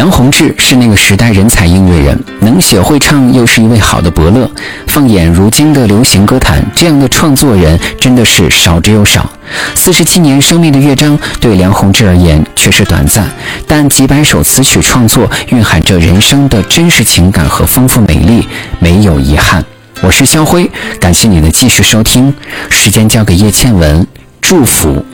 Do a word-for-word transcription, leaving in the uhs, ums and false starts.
梁鸿志是那个时代人才音乐人，能写会唱，又是一位好的伯乐。放眼如今的流行歌坛，这样的创作人真的是少之又少。四十七年生命的乐章对梁鸿志而言却是短暂，但几百首词曲创作蕴含着人生的真实情感和丰富美丽，没有遗憾。我是肖辉，感谢你的继续收听。时间交给叶倩文，祝福